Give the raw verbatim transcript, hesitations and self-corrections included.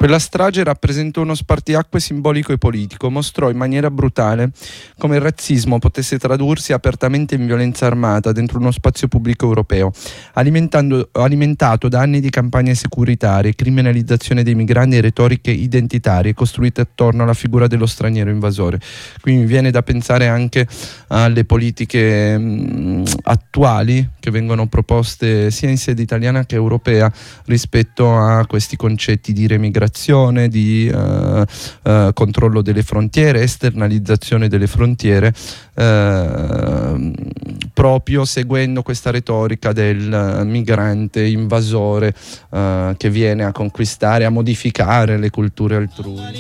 Quella strage rappresentò uno spartiacque simbolico e politico, mostrò in maniera brutale come il razzismo potesse tradursi apertamente in violenza armata dentro uno spazio pubblico europeo, alimentando, alimentato da anni di campagne securitarie, criminalizzazione dei migranti e retoriche identitarie costruite attorno alla figura dello straniero invasore. Quindi mi viene da pensare anche alle politiche mh, attuali che vengono proposte sia in sede italiana che europea rispetto a questi concetti di remigrazione, di uh, uh, controllo delle frontiere, esternalizzazione delle frontiere, uh, proprio seguendo questa retorica del migrante invasore uh, che viene a conquistare, a modificare le culture altrui.